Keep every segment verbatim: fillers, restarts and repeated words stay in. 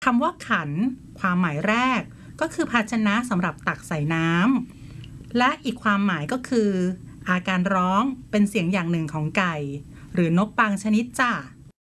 คำว่าขันความหมายแรกก็คือภาชนะสำหรับตักใส่น้ำและอีกความหมายก็คืออาการร้องเป็นเสียงอย่างหนึ่งของไก่หรือนกบางชนิดจ้ะ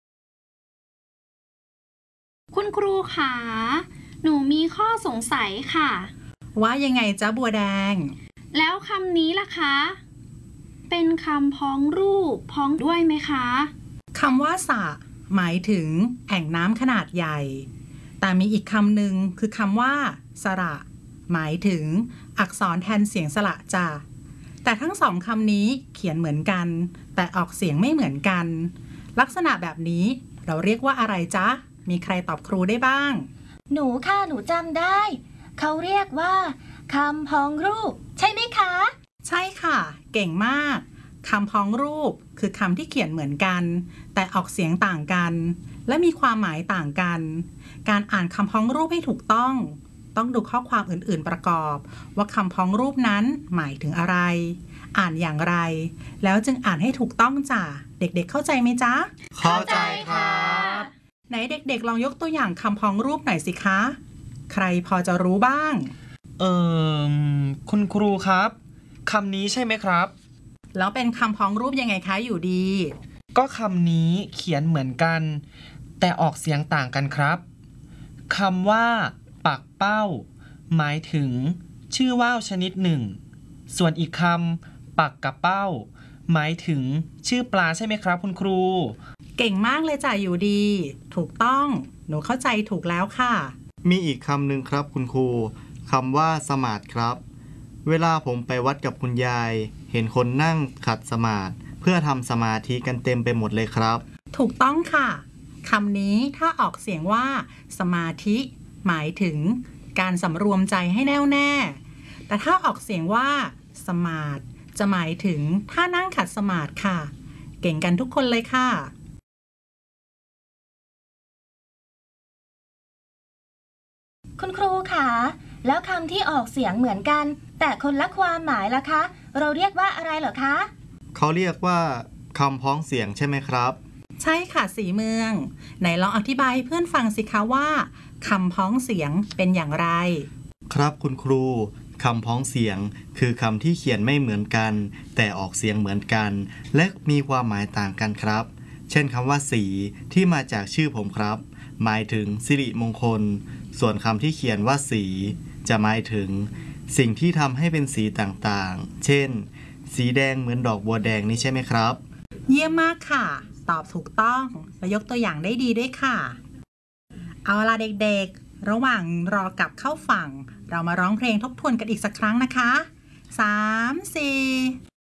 คุณครูคะหนูมีข้อสงสัยค่ะว่ายังไงจ๊ะบัวแดงแล้วคำนี้ล่ะคะเป็นคำพ้องรูปพ้องด้วยไหมคะคำว่าสระหมายถึงแอ่งน้ำขนาดใหญ่แต่มีอีกคำหนึ่งคือคำว่าสระหมายถึงอักษรแทนเสียงสระจ้ะแต่ทั้งสองคำนี้เขียนเหมือนกันแต่ออกเสียงไม่เหมือนกันลักษณะแบบนี้เราเรียกว่าอะไรจ๊ะมีใครตอบครูได้บ้างหนูค่ะหนูจำได้เขาเรียกว่าคำพ้องรูปใช่ไหมคะใช่ค่ะเก่งมากคำพ้องรูปคือคำที่เขียนเหมือนกันแต่ออกเสียงต่างกันและมีความหมายต่างกันการอ่านคำพ้องรูปให้ถูกต้องต้องดูข้อความอื่นๆประกอบว่าคำพ้องรูปนั้นหมายถึงอะไรอ่านอย่างไรแล้วจึงอ่านให้ถูกต้องจ้ะเด็กๆเข้าใจไหมจ๊ะเข้าใจครับไหนเด็กๆลองยกตัวอย่างคำพ้องรูปหน่อยสิคะใครพอจะรู้บ้างเอ่อคุณครูครับคำนี้ใช่ไหมครับแล้วเป็นคำพ้องรูปยังไงคะอยู่ดีก็คำนี้เขียนเหมือนกันแต่ออกเสียงต่างกันครับคำว่าปักเป้าหมายถึงชื่อว่าวชนิดหนึ่งส่วนอีกคำปักกับเป้าหมายถึงชื่อปลาใช่ไหมครับคุณครูเก่งมากเลยจ้ะอยู่ดีถูกต้องหนูเข้าใจถูกแล้วค่ะมีอีกคำหนึ่งครับคุณครูคำว่าสมาธิครับเวลาผมไปวัดกับคุณยายเห็นคนนั่งขัดสมาธิเพื่อทำสมาธิกันเต็มไปหมดเลยครับถูกต้องค่ะคำนี้ถ้าออกเสียงว่าสมาธิหมายถึงการสำรวมใจให้แน่วแน่แต่ถ้าออกเสียงว่าสมาธิจะหมายถึงท่านั่งขัดสมาธิค่ะเก่งกันทุกคนเลยค่ะคุณครูคะแล้วคำที่ออกเสียงเหมือนกันแต่คนละความหมายล่ะคะเราเรียกว่าอะไรเหรอคะเขาเรียกว่าคำพ้องเสียงใช่ไหมครับใช่ค่ะสีเมืองไหนลองอธิบายให้เพื่อนฟังสิคะว่าคำพ้องเสียงเป็นอย่างไรครับคุณครูคำพ้องเสียงคือคำที่เขียนไม่เหมือนกันแต่ออกเสียงเหมือนกันและมีความหมายต่างกันครับเช่นคำว่าสีที่มาจากชื่อผมครับหมายถึงสิริมงคลส่วนคำที่เขียนว่าสีจะหมายถึงสิ่งที่ทำให้เป็นสีต่างๆเช่นสีแดงเหมือนดอกบัวแดงนี่ใช่ไหมครับเยี่ยมมากค่ะตอบถูกต้องและยกตัวอย่างได้ดีด้วยค่ะเอาล่ะเด็กๆระหว่างรอกลับเข้าฝั่งเรามาร้องเพลงทบทวนกันอีกสักครั้งนะคะสาม สี่